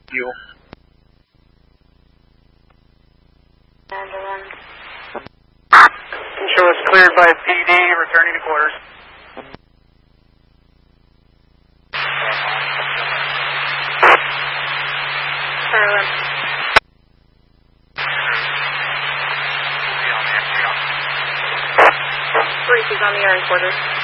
You. Show us cleared by PD, returning to quarters. Reese is on the air in quarters.